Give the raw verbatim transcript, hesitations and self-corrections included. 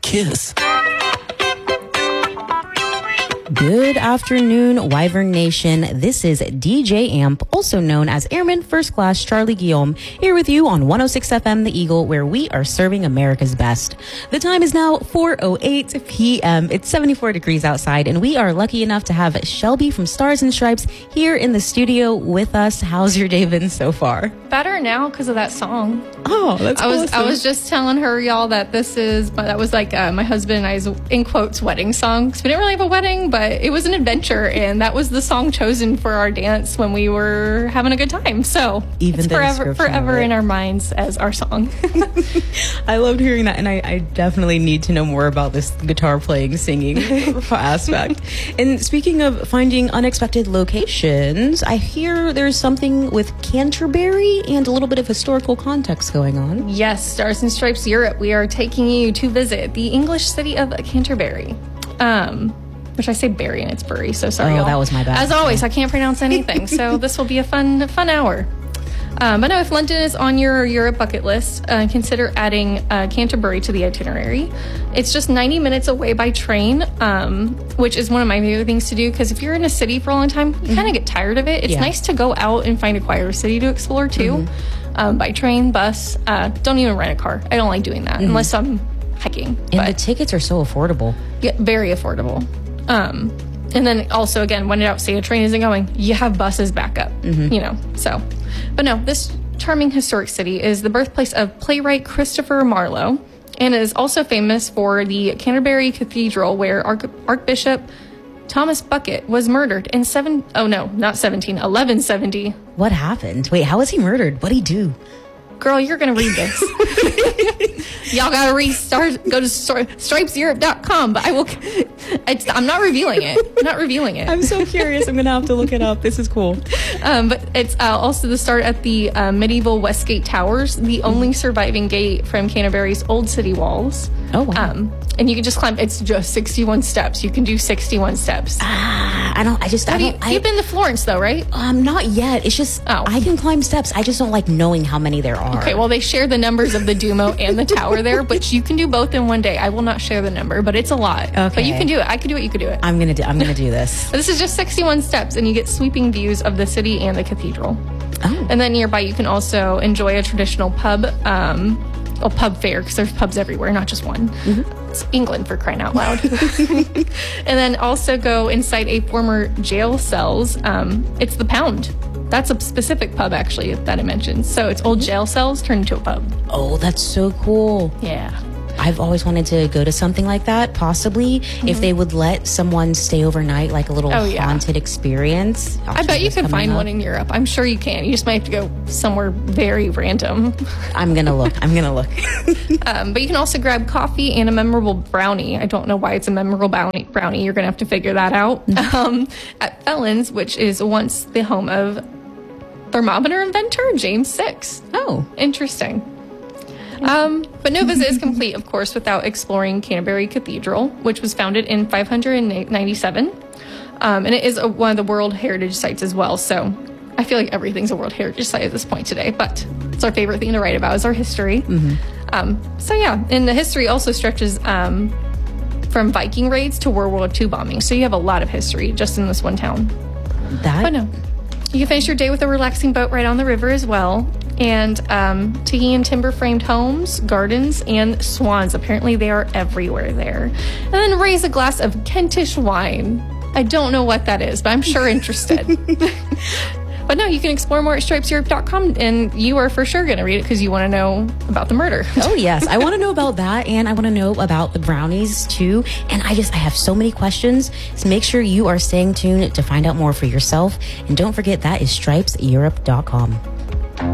Kiss. Good afternoon, Wyvern Nation. This is D J Amp, also known as Airman First Class Charlie Guillaume, here with you on one oh six F M The Eagle, where we are serving America's best. The time is now four oh eight p.m. It's seventy-four degrees outside, and we are lucky enough to have Shelby from Stars and Stripes here in the studio with us. How's your day been so far? Better now because of that song. Oh, that's I was awesome. I was just telling her, y'all, that this is that was like uh, my husband and I's, in quotes, wedding song. 'Cause we didn't really have a wedding, but it was an adventure, and that was the song chosen for our dance when we were having a good time. So Even it's the forever forever of it. in our minds as our song. I loved hearing that, and I, I definitely need to know more about this guitar playing, singing aspect. And speaking of finding unexpected locations, I hear there's something with Canterbury and a little bit of historical context going on. Yes, Stars and Stripes Europe. We are taking you to visit the English city of Canterbury. Um, which I say Bury and it's Bury, so sorry. Oh, y'all. that was my bad. As always, I can't pronounce anything, so this will be a fun, fun hour. Um, but no, if London is on your Europe bucket list, uh, consider adding uh, Canterbury to the itinerary. It's just ninety minutes away by train, um, which is one of my favorite things to do, because if you're in a city for a long time, you mm-hmm. kind of get tired of it. It's yeah. nice to go out and find a quieter city to explore too, mm-hmm. um, by train, bus. Uh, don't even rent a car. I don't like doing that mm-hmm. unless I'm hiking. And but, the tickets are so affordable. Yeah, very affordable. Um, and then also, again, when out, say a train isn't going, you have buses back up, mm-hmm. you know, so. But no, this charming historic city is the birthplace of playwright Christopher Marlowe, and is also famous for the Canterbury Cathedral, where Arch- Archbishop Thomas Bucket was murdered in seven, oh no, not seventeen, eleven seventy. What happened? Wait, how was he murdered? What'd he do? Girl, you're going to read this. Y'all got to read stars, go to stripes europe dot com, but I will, it's, I'm not revealing it. I'm not revealing it. I'm so curious. I'm going to have to look it up. This is cool. Um, but it's uh, also the start at the uh, medieval Westgate Towers, the only surviving gate from Canterbury's old city walls. Oh, wow. Um, and you can just climb, it's just sixty-one steps. You can do sixty-one steps. Ah, I don't, I just, Have I don't, you, I, you've been to Florence though, right? Um, not yet. It's just, oh. I can climb steps. I just don't like knowing how many there are. Okay, well, they share the numbers of the Duomo and the tower there, but you can do both in one day. I will not share the number, but it's a lot. Okay. But you can do it. I can do it. You can do it. I'm gonna do. I'm gonna do this. This is just sixty-one steps, and you get sweeping views of the city and the cathedral. Oh. And then nearby, you can also enjoy a traditional pub, um, a pub fare, because there's pubs everywhere, not just one. Mm-hmm. It's England, for crying out loud. And then also go inside a former jail cells. Um, it's the Pound. That's a specific pub, actually, that I mentioned. So it's old jail cells turned into a pub. Oh, that's so cool. Yeah. I've always wanted to go to something like that, possibly mm-hmm. if they would let someone stay overnight, like a little oh, yeah. haunted experience. I bet you can find up. one in Europe. I'm sure you can. You just might have to go somewhere very random. I'm going to look. I'm going to look. um, but you can also grab coffee and a memorable brownie. I don't know why it's a memorable brownie. brownie. You're going to have to figure that out. Mm-hmm. Um, at Felons, which is once the home of thermometer inventor James the Sixth. Oh. Interesting. Um, but no visit is complete, of course, without exploring Canterbury Cathedral, which was founded in five hundred ninety-seven. Um, and it is a, one of the World Heritage Sites as well. So I feel like everything's a World Heritage Site at this point today, but it's our favorite thing to write about is our history. Mm-hmm. Um, so yeah, and the history also stretches um, from Viking raids to World War Two bombing. So you have a lot of history just in this one town. That? But no. You can finish your day with a relaxing boat right on the river as well. And um, Tahitian timber-framed homes, gardens, and swans. Apparently they are everywhere there. And then raise a glass of Kentish wine. I don't know what that is, but I'm sure interested. But no, you can explore more at stripes europe dot com, and you are for sure going to read it because you want to know about the murder. Oh, yes. I want to know about that, and I want to know about the brownies, too. And I just, I have so many questions. So make sure you are staying tuned to find out more for yourself. And don't forget, that is stripes europe dot com.